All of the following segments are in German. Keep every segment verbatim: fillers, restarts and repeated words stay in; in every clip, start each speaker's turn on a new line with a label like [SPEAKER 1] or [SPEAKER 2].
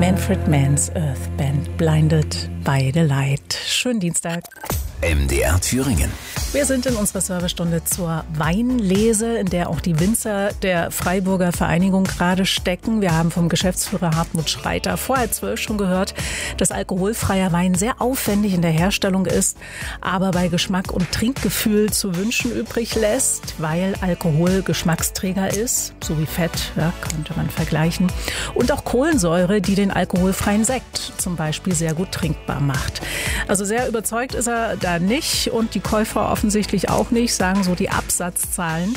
[SPEAKER 1] Manfred Mann's Earth Band, Blinded by the Light. Schönen Dienstag.
[SPEAKER 2] M D R Thüringen.
[SPEAKER 1] Wir sind in unserer Servicestunde zur Weinlese, in der auch die Winzer der Freiburger Vereinigung gerade stecken. Wir haben vom Geschäftsführer Hartmut Schreiter vor halb zwölf schon gehört, dass alkoholfreier Wein sehr aufwendig in der Herstellung ist, aber bei Geschmack und Trinkgefühl zu wünschen übrig lässt, weil Alkohol Geschmacksträger ist, so wie Fett, ja, könnte man vergleichen, und auch Kohlensäure, die den alkoholfreien Sekt zum Beispiel sehr gut trinkbar macht. Also sehr überzeugt ist er da nicht und die Käufer offensichtlich auch nicht, sagen so die Absatzzahlen.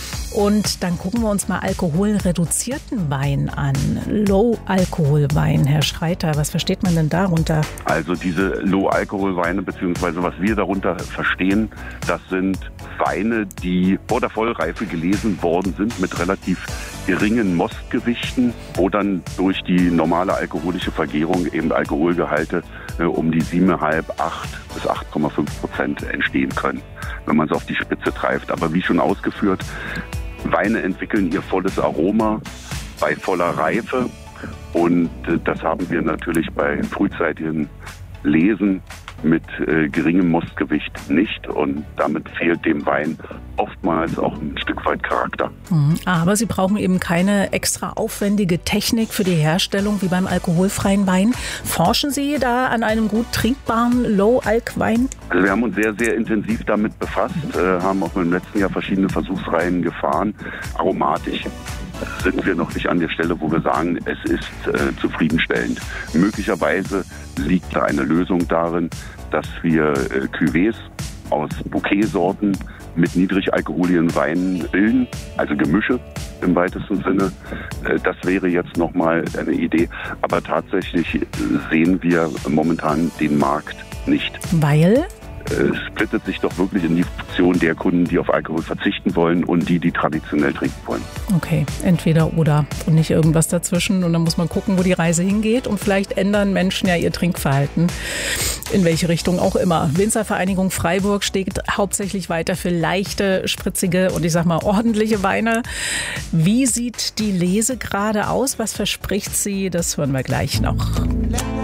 [SPEAKER 1] Und dann gucken wir uns mal alkoholreduzierten Wein an. Low-Alkohol-Wein, Herr Schreiter, was versteht man denn darunter?
[SPEAKER 3] Also diese Low-Alkohol-Weine, beziehungsweise was wir darunter verstehen, das sind Weine, die vor der Vollreife gelesen worden sind mit relativ geringen Mostgewichten, wo dann durch die normale alkoholische Vergärung eben Alkoholgehalte äh, um die sieben Komma fünf, acht bis acht Komma fünf Prozent entstehen können, wenn man es auf die Spitze treibt. Aber wie schon ausgeführt, Weine entwickeln ihr volles Aroma bei voller Reife und äh, das haben wir natürlich bei frühzeitigem Lesen mit äh, geringem Mostgewicht nicht und damit fehlt dem Wein oftmals auch ein Stück weit Charakter.
[SPEAKER 1] Aber Sie brauchen eben keine extra aufwendige Technik für die Herstellung wie beim alkoholfreien Wein. Forschen Sie da an einem gut trinkbaren Low-Alk-Wein?
[SPEAKER 3] Also wir haben uns sehr, sehr intensiv damit befasst, äh, haben auch im letzten Jahr verschiedene Versuchsreihen gefahren. Aromatisch sind wir noch nicht an der Stelle, wo wir sagen, es ist äh, zufriedenstellend. Möglicherweise liegt da eine Lösung darin, dass wir äh, Cuvées aus Bouquetsorten mit niedrigalkoholischen Weinen bilden, also Gemische im weitesten Sinne. Äh, das wäre jetzt nochmal eine Idee. Aber tatsächlich sehen wir momentan den Markt nicht.
[SPEAKER 1] Weil?
[SPEAKER 3] Es splittet sich doch wirklich in die Funktion der Kunden, die auf Alkohol verzichten wollen und die, die traditionell trinken wollen.
[SPEAKER 1] Okay, entweder oder und nicht irgendwas dazwischen. Und dann muss man gucken, wo die Reise hingeht. Und vielleicht ändern Menschen ja ihr Trinkverhalten, in welche Richtung auch immer. Winzervereinigung Freiburg steht hauptsächlich weiter für leichte, spritzige und ich sag mal ordentliche Weine. Wie sieht die Lese gerade aus? Was verspricht sie? Das hören wir gleich noch.